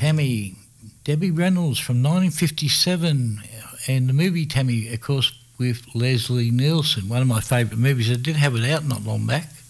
Tammy, Debbie Reynolds from 1957, and the movie Tammy, of course, with Leslie Nielsen, one of my favourite movies. I did have it out not long back.